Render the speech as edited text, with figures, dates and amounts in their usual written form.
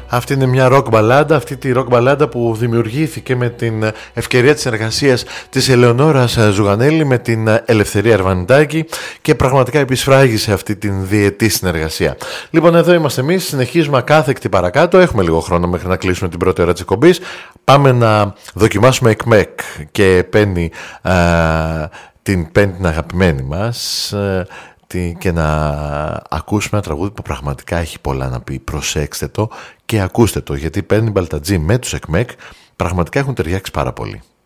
Αυτή είναι μια rock μπαλάντα, αυτή τη rock μπαλάντα που δημιουργήθηκε με την ευκαιρία της συνεργασίας της Ελεονόρας Ζουγανέλη με την Ελευθερία Αρβανιτάκη και πραγματικά επισφράγισε αυτή την διετή συνεργασία. Λοιπόν, εδώ είμαστε εμείς, συνεχίζουμε ακάθεκτη παρακάτω, έχουμε λίγο χρόνο μέχρι να κλείσουμε την πρώτη ώρα της εκπομπής. Πάμε να δοκιμάσουμε εκμεκ και παίρνει την αγαπημένη μας και να ακούσουμε ένα τραγούδι που πραγματικά έχει πολλά να πει. Προσέξτε το και ακούστε το, γιατί παίρνει Μπαλτατζή με τους εκμεκ πραγματικά έχουν ταιριάξει πάρα πολύ.